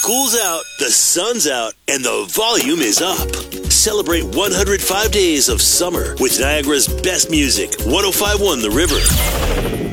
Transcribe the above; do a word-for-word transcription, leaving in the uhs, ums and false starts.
school's out, the sun's out, and the volume is up. Celebrate one hundred five days of summer with Niagara's best music. one oh five point one The River.